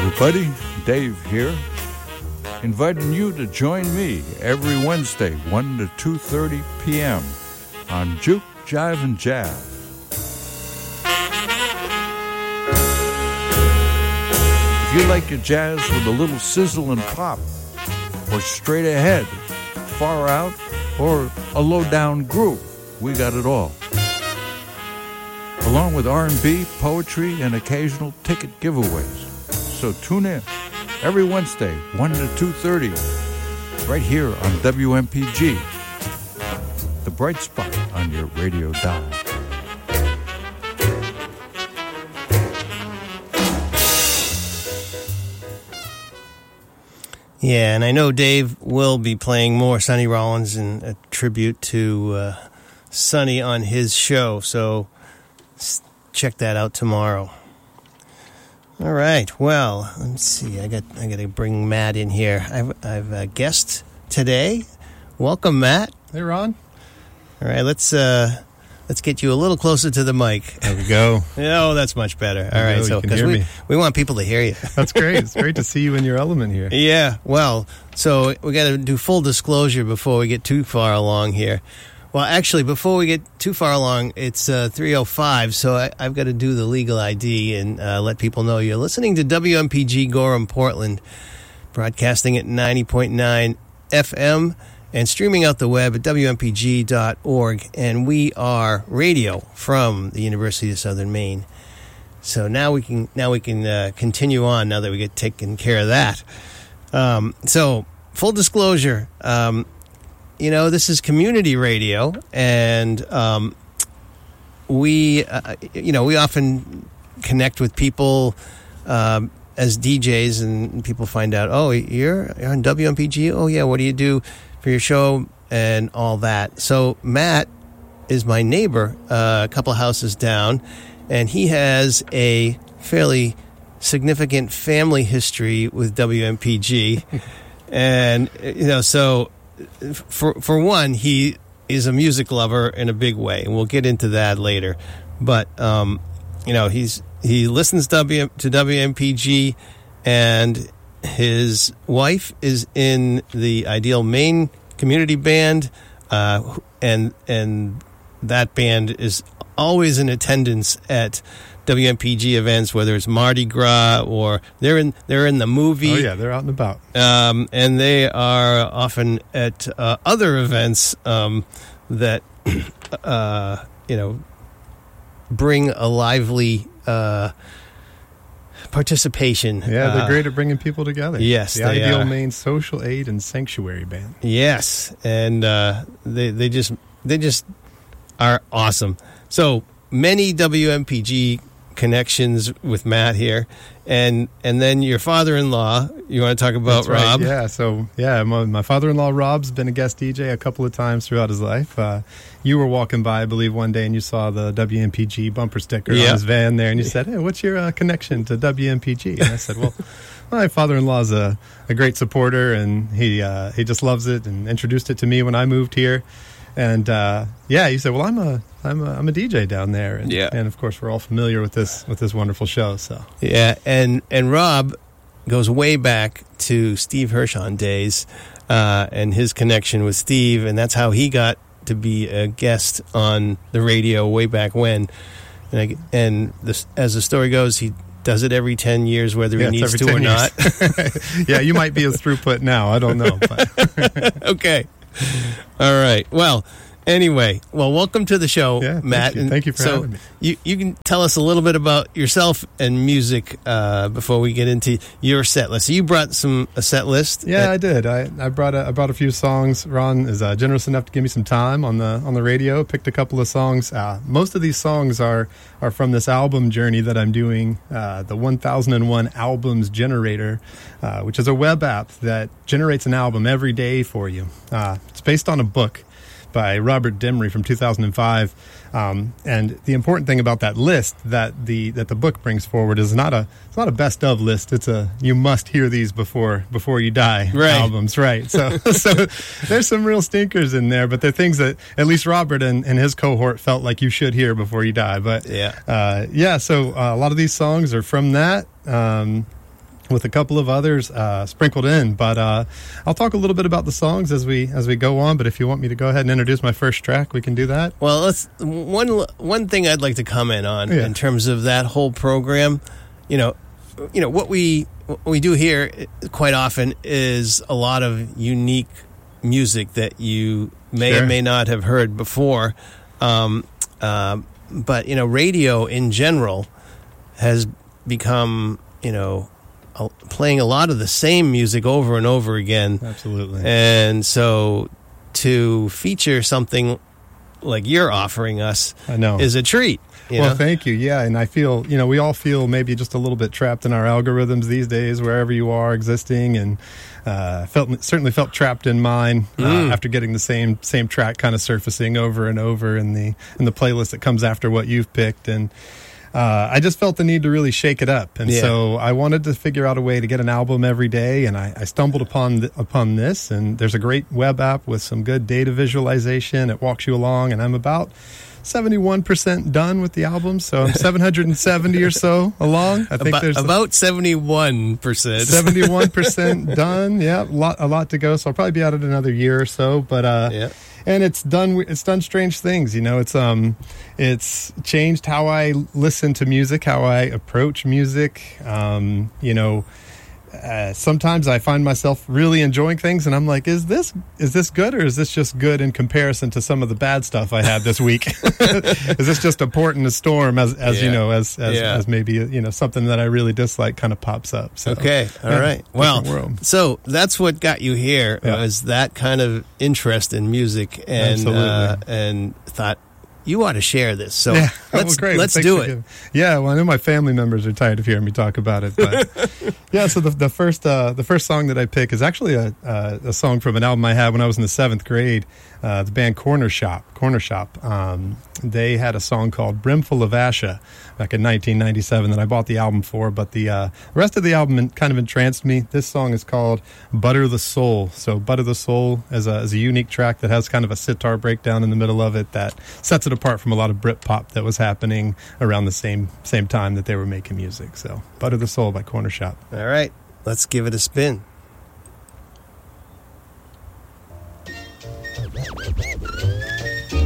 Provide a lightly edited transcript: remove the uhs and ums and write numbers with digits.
everybody, Dave here, inviting you to join me every Wednesday, 1 to 2:30 p.m. on Juke, Jive, and Jazz. If you like your jazz with a little sizzle and pop, or straight ahead, far out, or a low-down groove, we got it all. Along with R&B, poetry, and occasional ticket giveaways. So tune in every Wednesday, 1 to 2:30, right here on WMPG, the bright spot on your radio dial. Yeah, and I know Dave will be playing more Sonny Rollins in a tribute to Sonny on his show, so check that out tomorrow. All right, well, let's see. I got to bring Matt in here. I've a guest today. Welcome, Matt. Hey, Ron. All right, let's get you a little closer to the mic. There we go. Oh, that's much better. All right, so because we want people to hear you. That's great. It's great to see you in your element here. Yeah, well, so we got to do full disclosure before we get too far along here. Well, actually, before we get too far along, it's 3:05, so I've got to do the legal ID and let people know you're listening to WMPG Gorham, Portland, broadcasting at 90.9 FM and streaming out the web at WMPG.org. And we are radio from the University of Southern Maine. So now we can continue on now that we get taken care of that. So full disclosure. This is community radio, and we often connect with people as DJs, and people find out, oh, you're on WMPG? Oh, yeah, what do you do for your show and all that? So Matt is my neighbor a couple houses down, and he has a fairly significant family history with WMPG. And, so for one, he is a music lover in a big way, and we'll get into that later. But he listens to WMPG, and his wife is in the Ideal Maine Community Band, and that band is always in attendance at WMPG events, whether it's Mardi Gras or they're in the movie. Oh yeah, they're out and about. And they are often at other events that bring a lively participation. Yeah, they're great at bringing people together. Yes, the Ideal Maine Social Aid and Sanctuary Band. Yes, and they just are awesome. So many WMPG connections with Matt here, and then your father-in-law. You want to talk about Rob? Right. Yeah. So my father-in-law Rob's been a guest DJ a couple of times throughout his life. You were walking by, I believe, one day, and you saw the WMPG bumper sticker on his van there, and you said, "Hey, what's your connection to WMPG?" And I said, "Well, my father-in-law's a great supporter, and he just loves it, and introduced it to me when I moved here." And you said, "Well, I'm a DJ down there," and of course we're all familiar with this wonderful show. So and Rob goes way back to Steve Hirschon days, and his connection with Steve, and that's how he got to be a guest on the radio way back when. And as the story goes, he does it every 10 years, whether he needs to or not. Yeah, you might be his throughput now. I don't know. But. Okay. All right. Well, anyway, welcome to the show, Matt. Thank you for having me. You can tell us a little bit about yourself and music before we get into your set list. So you brought a set list. Yeah, I did. I brought a few songs. Ron is generous enough to give me some time on the radio. Picked a couple of songs. Most of these songs are from this album journey that I'm doing, the 1001 Albums Generator, which is a web app that generates an album every day for you. It's based on a book by Robert Dimery from 2005. And the important thing about that list that the book brings forward is it's not a best of list. It's a you must hear these before you die albums, right? So there's some real stinkers in there, but they're things that at least Robert and his cohort felt like you should hear before you die. But so a lot of these songs are from that. with a couple of others sprinkled in. But I'll talk a little bit about the songs as we go on. But if you want me to go ahead and introduce my first track, we can do that. Well, one thing I'd like to comment on in terms of that whole program. What we do here quite often is a lot of unique music that you may or may not have heard before. But radio in general has become, playing a lot of the same music over and over again. Absolutely. And so to feature something like you're offering us is a treat. Well, thank you. Yeah, and I feel, we all feel maybe just a little bit trapped in our algorithms these days, wherever you are existing, and certainly felt trapped in mine after getting the same track kind of surfacing over and over in the playlist that comes after what you've picked, and I just felt the need to really shake it up, and so I wanted to figure out a way to get an album every day, and I stumbled upon this, and there's a great web app with some good data visualization. It walks you along, and I'm about 71% done with the album, so I'm 770 or so along. I think there's about 71%. 71% done. Yeah, a lot to go. So I'll probably be at it another year or so. But and it's done strange things. It's changed how I listen to music, how I approach music. Sometimes I find myself really enjoying things, and I'm like, is this good, or is this just good in comparison to some of the bad stuff I had this week? Is this just a port in a storm, as maybe something that I really dislike kind of pops up? So, okay, all right. Well, so that's what got you here, was that kind of interest in music, and thought, you ought to share this. So let's do it. Yeah, well, I know my family members are tired of hearing me talk about it. But so the first song that I pick is actually a song from an album I had when I was in the 7th grade. The band Corner Shop. They had a song called Brimful of Asha back in 1997 that I bought the album for, but the rest of the album kind of entranced me. This song is called Butter the Soul. So Butter the Soul is a unique track that has kind of a sitar breakdown in the middle of it that sets it apart from a lot of Britpop that was happening around the same time that they were making music. So Butter the Soul by Corner Shop. All right, let's give it a spin.